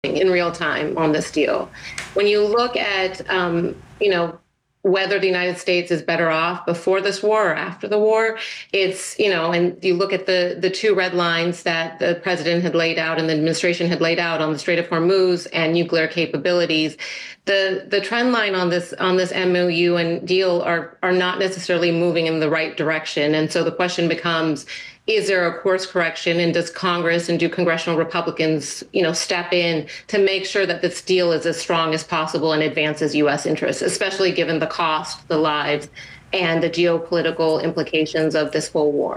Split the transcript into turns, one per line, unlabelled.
in real time on this deal. When you look at, whether the United States is better off before this war or after the war, it's, and you look at the two red lines that the president had laid out and the administration had laid out on the Strait of Hormuz and nuclear capabilities, the trend line on this MOU and deal are not necessarily moving in the right direction. And so the question becomes, is there a course correction, and does Congress and do congressional Republicans, step in to make sure that this deal is as strong as possible and advances U.S. interests, especially given the cost, the lives, and the geopolitical implications of this whole war?